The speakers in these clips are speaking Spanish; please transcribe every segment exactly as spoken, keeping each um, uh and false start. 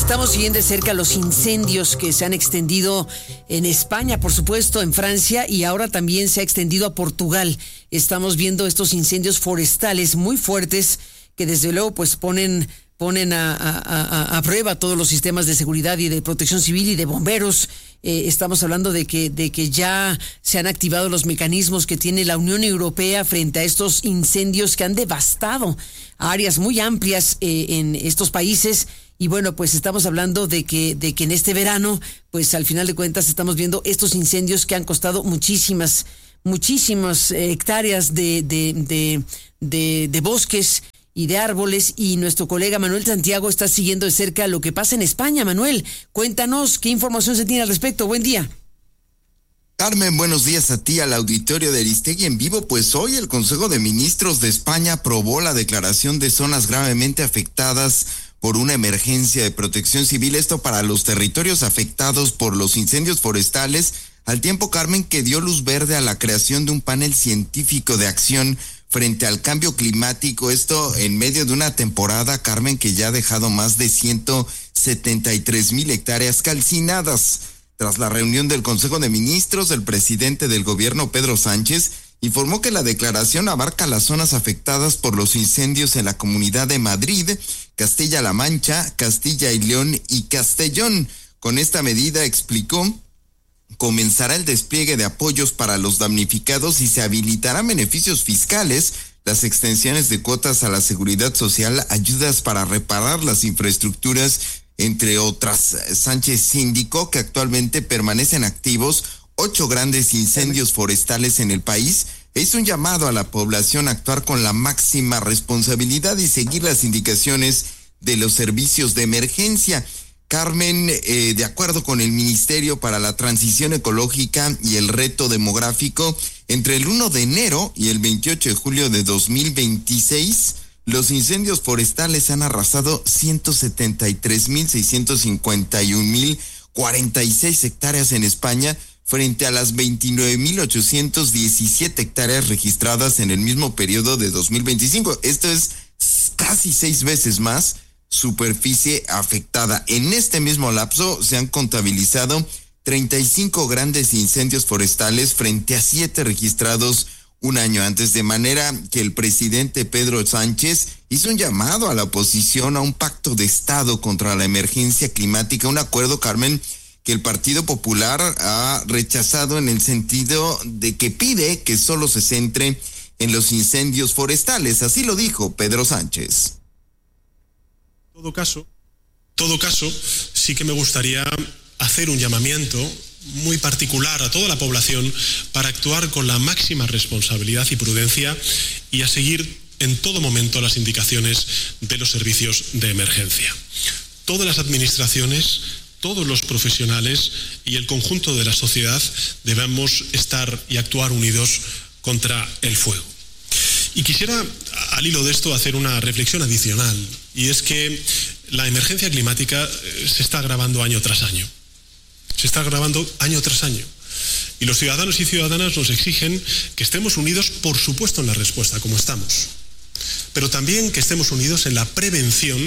estamos siguiendo de cerca los incendios que se han extendido en España, por supuesto, en Francia, y ahora también se ha extendido a Portugal. Estamos viendo estos incendios forestales muy fuertes que desde luego pues ponen, ponen a, a, a, a prueba todos los sistemas de seguridad y de protección civil y de bomberos. Eh, estamos hablando de que, de que ya se han activado los mecanismos que tiene la Unión Europea frente a estos incendios que han devastado áreas muy amplias eh, en estos países. Y bueno, pues estamos hablando de que, de que en este verano, pues al final de cuentas estamos viendo estos incendios que han costado muchísimas, muchísimas hectáreas de, de, de, de, de bosques y de árboles, y nuestro colega Manuel Santiago está siguiendo de cerca lo que pasa en España. Manuel, cuéntanos qué información se tiene al respecto. Buen día. Carmen, buenos días a ti, al auditorio de Aristegui en vivo. Pues hoy el Consejo de Ministros de España aprobó la declaración de zonas gravemente afectadas por una emergencia de protección civil, esto para los territorios afectados por los incendios forestales, al tiempo, Carmen, que dio luz verde a la creación de un panel científico de acción frente al cambio climático, esto en medio de una temporada, Carmen, que ya ha dejado más de ciento setenta y tres mil hectáreas calcinadas. Tras la reunión del Consejo de Ministros, el presidente del gobierno, Pedro Sánchez, informó que la declaración abarca las zonas afectadas por los incendios en la Comunidad de Madrid, Castilla-La Mancha, Castilla y León y Castellón. Con esta medida, explicó, comenzará el despliegue de apoyos para los damnificados y se habilitarán beneficios fiscales, las extensiones de cuotas a la seguridad social, ayudas para reparar las infraestructuras, entre otras. Sánchez indicó que actualmente permanecen activos ocho grandes incendios forestales en el país e hizo un llamado a la población a actuar con la máxima responsabilidad y seguir las indicaciones de los servicios de emergencia. Carmen, eh, de acuerdo con el Ministerio para la Transición Ecológica y el Reto Demográfico, entre el primero de enero y el veintiocho de julio de dos mil veintiséis, los incendios forestales han arrasado ciento setenta y tres mil seiscientos cincuenta y un mil cuarenta y seis hectáreas en España, frente a las veintinueve mil ochocientos diecisiete hectáreas registradas en el mismo periodo de dos mil veinticinco. Esto es casi seis veces más superficie afectada. En este mismo lapso se han contabilizado treinta y cinco grandes incendios forestales frente a siete registrados un año antes, de manera que el presidente Pedro Sánchez hizo un llamado a la oposición a un pacto de Estado contra la emergencia climática, un acuerdo, Carmen, que el Partido Popular ha rechazado en el sentido de que pide que solo se centre en los incendios forestales. Así lo dijo Pedro Sánchez. En todo caso, todo caso, sí que me gustaría hacer un llamamiento muy particular a toda la población para actuar con la máxima responsabilidad y prudencia y a seguir en todo momento las indicaciones de los servicios de emergencia. Todas las administraciones, todos los profesionales y el conjunto de la sociedad debemos estar y actuar unidos contra el fuego. Y quisiera, al hilo de esto, hacer una reflexión adicional, y es que la emergencia climática se está agravando año tras año. Se está agravando año tras año. Y los ciudadanos y ciudadanas nos exigen que estemos unidos, por supuesto, en la respuesta, como estamos, pero también que estemos unidos en la prevención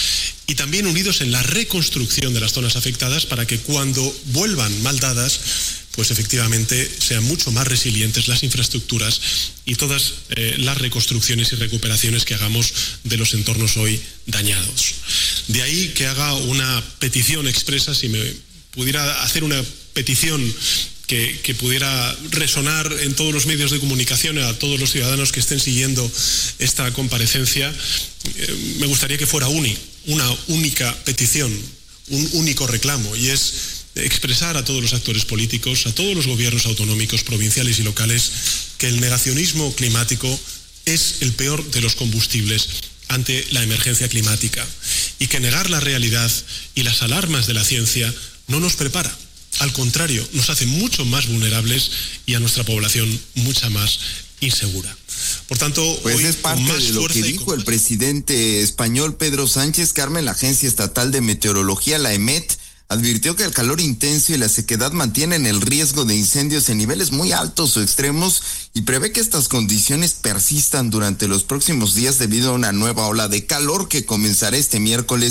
y también unidos en la reconstrucción de las zonas afectadas para que cuando vuelvan mal dadas, pues efectivamente sean mucho más resilientes las infraestructuras y todas eh, las reconstrucciones y recuperaciones que hagamos de los entornos hoy dañados. De ahí que haga una petición expresa, si me pudiera hacer una petición que, que pudiera resonar en todos los medios de comunicación a todos los ciudadanos que estén siguiendo esta comparecencia, eh, me gustaría que fuera uni, una única petición, un único reclamo, y es expresar a todos los actores políticos, a todos los gobiernos autonómicos, provinciales y locales, que el negacionismo climático es el peor de los combustibles ante la emergencia climática y que negar la realidad y las alarmas de la ciencia no nos prepara. Al contrario, nos hace mucho más vulnerables y a nuestra población mucha más insegura. Por tanto, pues hoy, es parte con más de lo que dijo el presidente español Pedro Sánchez. Carmen, la Agencia Estatal de Meteorología, la EMET, advirtió que el calor intenso y la sequedad mantienen el riesgo de incendios en niveles muy altos o extremos y prevé que estas condiciones persistan durante los próximos días debido a una nueva ola de calor que comenzará este miércoles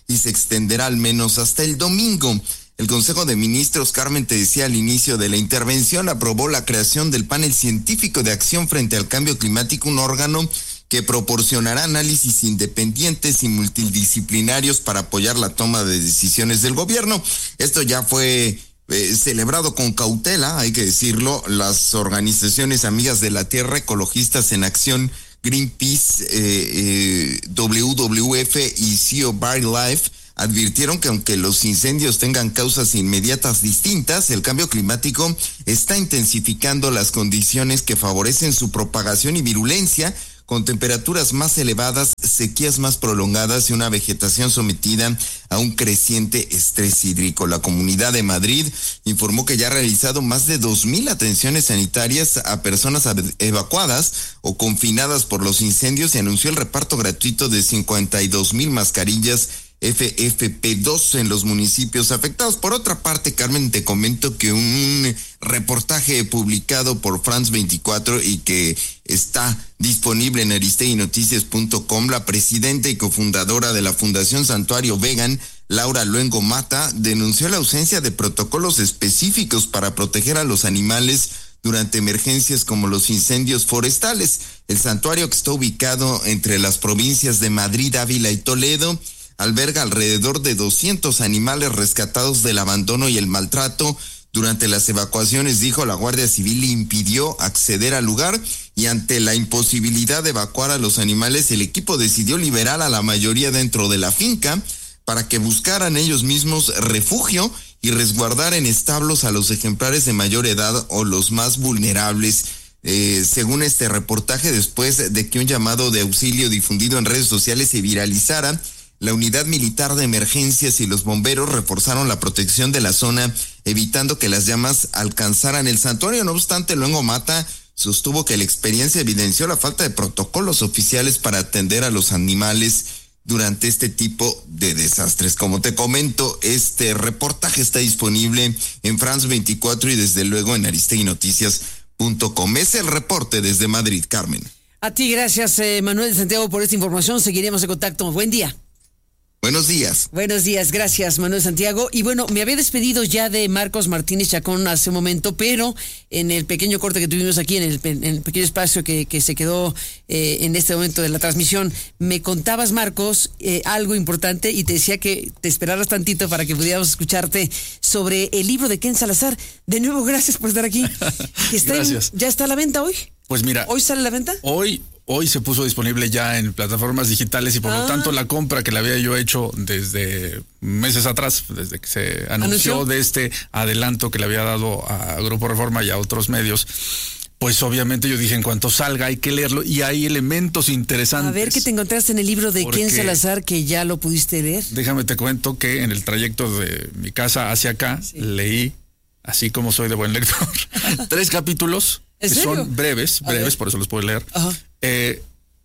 y se extenderá al menos hasta el domingo. El Consejo de Ministros, Carmen, te decía al inicio de la intervención, aprobó la creación del Panel Científico de Acción frente al Cambio Climático, un órgano que proporcionará análisis independientes y multidisciplinarios para apoyar la toma de decisiones del gobierno. Esto ya fue eh, celebrado con cautela, hay que decirlo. Las organizaciones amigas de la tierra, Ecologistas en Acción, Greenpeace, eh, eh, W W F y C O BioLife advirtieron que aunque los incendios tengan causas inmediatas distintas, el cambio climático está intensificando las condiciones que favorecen su propagación y virulencia, con temperaturas más elevadas, sequías más prolongadas y una vegetación sometida a un creciente estrés hídrico. La Comunidad de Madrid informó que ya ha realizado más de dos mil atenciones sanitarias a personas evacuadas o confinadas por los incendios y anunció el reparto gratuito de cincuenta y dos mil mascarillas F F P dos en los municipios afectados. Por otra parte, Carmen, te comento que un reportaje publicado por France veinticuatro y que está disponible en aristegui noticias punto com, la presidenta y cofundadora de la Fundación Santuario Vegan, Laura Luengo Mata, denunció la ausencia de protocolos específicos para proteger a los animales durante emergencias como los incendios forestales. El santuario, que está ubicado entre las provincias de Madrid, Ávila y Toledo, alberga alrededor de doscientos animales rescatados del abandono y el maltrato. Durante las evacuaciones, dijo, la Guardia Civil impidió acceder al lugar y ante la imposibilidad de evacuar a los animales, el equipo decidió liberar a la mayoría dentro de la finca para que buscaran ellos mismos refugio y resguardar en establos a los ejemplares de mayor edad o los más vulnerables. Eh, según este reportaje, después de que un llamado de auxilio difundido en redes sociales se viralizara, la unidad militar de emergencias y los bomberos reforzaron la protección de la zona, evitando que las llamas alcanzaran el santuario. No obstante, Luengo Mata sostuvo que la experiencia evidenció la falta de protocolos oficiales para atender a los animales durante este tipo de desastres. Como te comento, este reportaje está disponible en France veinticuatro y desde luego en aristegui noticias punto com. Es el reporte desde Madrid, Carmen. A ti, gracias, eh, Manuel de Santiago, por esta información. Seguiremos en contacto. Buen día. Buenos días. Buenos días, gracias, Manuel Santiago. Y bueno, me había despedido ya de Marcos Martínez Chacón hace un momento, pero en el pequeño corte que tuvimos aquí, en el, en el pequeño espacio que, que se quedó eh, en este momento de la transmisión, me contabas, Marcos, eh, algo importante y te decía que te esperaras tantito para que pudiéramos escucharte sobre el libro de Ken Salazar. De nuevo, gracias por estar aquí. Está Gracias. En, ¿Ya está a la venta hoy? Pues mira. ¿Hoy sale a la venta? Hoy... Hoy se puso disponible ya en plataformas digitales y por ah. lo tanto la compra que le había yo hecho desde meses atrás, desde que se anunció, ¿Anunció? de este adelanto que le había dado a Grupo Reforma y a otros medios, pues obviamente yo dije, en cuanto salga hay que leerlo y hay elementos interesantes. A ver qué te encontraste en el libro de Ken Salazar que ya lo pudiste leer. Déjame te cuento que en el trayecto de mi casa hacia acá sí. leí, así como soy de buen lector, tres capítulos que son breves, breves, por eso los puedo leer. Ajá. Eh,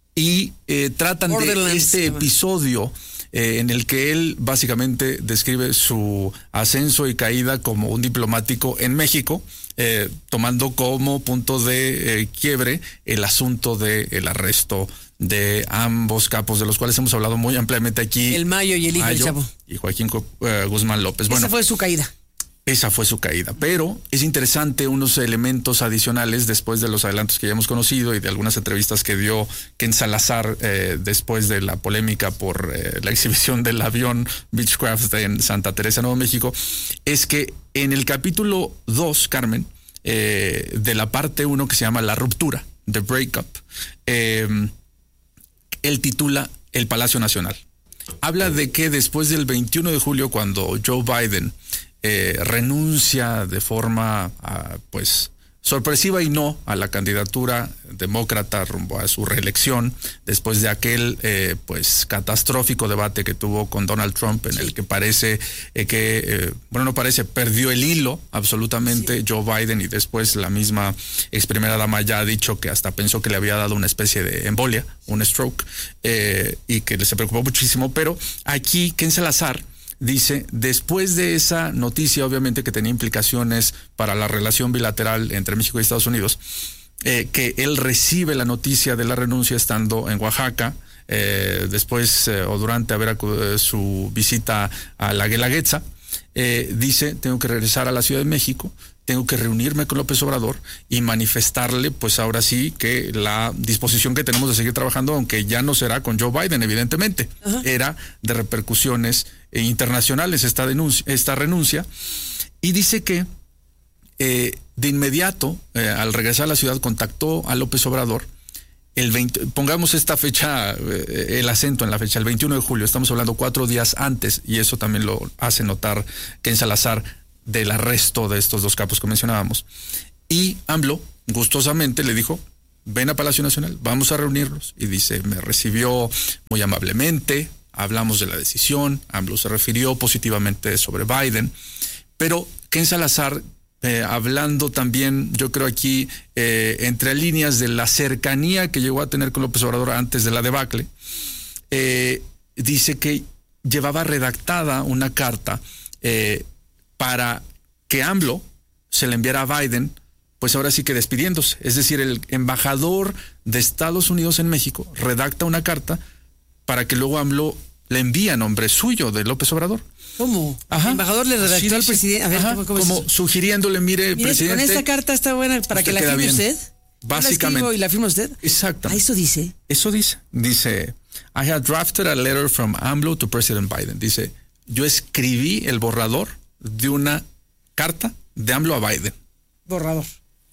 y eh, tratan Borderlands, de este episodio eh, en el que él básicamente describe su ascenso y caída como un diplomático en México, eh, tomando como punto de eh, quiebre el asunto del arresto de ambos capos, de los cuales hemos hablado muy ampliamente aquí. El Mayo y el hijo del Chavo. Y Joaquín uh, Guzmán López. Esa bueno, fue su caída. Esa fue su caída, pero es interesante unos elementos adicionales después de los adelantos que ya hemos conocido y de algunas entrevistas que dio Ken Salazar eh, después de la polémica por eh, la exhibición del avión Beechcraft en Santa Teresa, Nuevo México, es que en el capítulo dos, Carmen, eh, de la parte uno que se llama La Ruptura, The Breakup, eh, él titula El Palacio Nacional. Habla de que después del veintiuno de julio, cuando Joe Biden Eh, renuncia de forma uh, pues sorpresiva y no a la candidatura demócrata rumbo a su reelección después de aquel eh, pues catastrófico debate que tuvo con Donald Trump en sí. el que parece eh, que eh, bueno no parece perdió el hilo absolutamente sí. Joe Biden, y después la misma ex primera dama ya ha dicho que hasta pensó que le había dado una especie de embolia, un stroke, eh, y que se preocupó muchísimo. Pero aquí Ken Salazar dice, después de esa noticia, obviamente que tenía implicaciones para la relación bilateral entre México y Estados Unidos, eh, que él recibe la noticia de la renuncia estando en Oaxaca, eh, después eh, o durante haber acudido su visita a la Guelaguetza, eh, dice, tengo que regresar a la Ciudad de México, tengo que reunirme con López Obrador y manifestarle, pues ahora sí, que la disposición que tenemos de seguir trabajando, aunque ya no será con Joe Biden, evidentemente, Ajá. era de repercusiones eh, internacionales esta denuncia, esta renuncia, y dice que eh, de inmediato, eh, al regresar a la ciudad, contactó a López Obrador. El veinte, pongamos esta fecha, eh, el acento en la fecha, el veintiuno de julio, estamos hablando cuatro días antes, y eso también lo hace notar Ken Salazar, del arresto de estos dos capos que mencionábamos. Y AMLO gustosamente le dijo, ven a Palacio Nacional, vamos a reunirnos. Y dice, me recibió muy amablemente, hablamos de la decisión, AMLO se refirió positivamente sobre Biden, pero Ken Salazar, eh, hablando también, yo creo aquí, eh, entre líneas de la cercanía que llegó a tener con López Obrador antes de la debacle, eh, dice que llevaba redactada una carta eh, para que AMLO se le enviara a Biden, pues ahora sí que despidiéndose. Es decir, el embajador de Estados Unidos en México redacta una carta para que luego AMLO le envíe a nombre suyo de López Obrador. ¿Cómo? Ajá. El embajador le redactó sí, al presidente. A ver, ajá, ¿cómo, cómo como es? Sugiriéndole, mire, mire, presidente. Con esta carta está buena para que la firme bien. Usted. Básicamente. ¿La ¿Y la firma usted? Exacto. ¿Ah, eso dice? Eso dice. Dice, I had drafted a letter from AMLO to President Biden. Dice, yo escribí el borrador de una carta de AMLO a Biden. Borrador.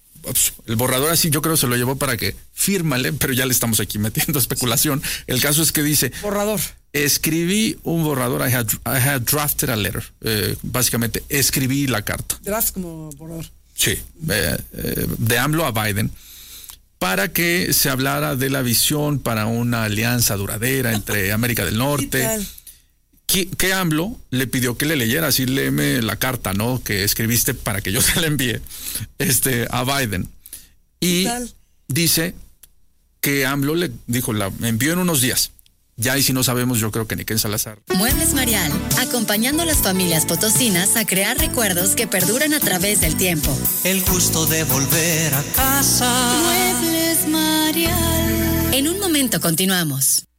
El borrador así yo creo se lo llevó para que fírmale, pero ya le estamos aquí metiendo especulación. El caso es que dice... Borrador. Escribí un borrador, I had, I had drafted a letter. Eh, básicamente, escribí la carta. Draft como borrador. Sí, eh, eh, de AMLO a Biden, para que se hablara de la visión para una alianza duradera entre América del Norte. Que, que AMLO le pidió que le leyera, así léeme la carta, ¿no? Que escribiste para que yo se la envíe este, a Biden. Y dice que AMLO le dijo, la envió en unos días. Ya y si no sabemos, yo creo que ni Ken Salazar. Muebles Marial, acompañando a las familias potosinas a crear recuerdos que perduran a través del tiempo. El gusto de volver a casa. Muebles Marial. En un momento continuamos.